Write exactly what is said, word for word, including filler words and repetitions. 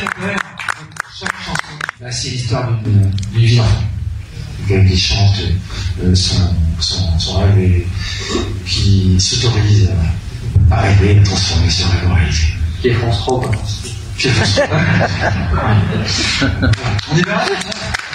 poème, chaque chanson, bah, c'est l'histoire d'une vie d'enfant. Quelqu'un qui chante euh, son, son, son rêve et qui s'autorise à rêver, transformer ce rêve en réalité. Pierre France Robe. Pierre France Robe. On y va.